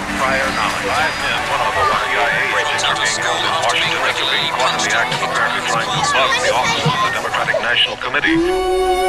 prior knowledge. Five men, one of them a CIA agent, are being held in Washington after being caught in the act of apparently trying to bug the office of the Democratic National Committee.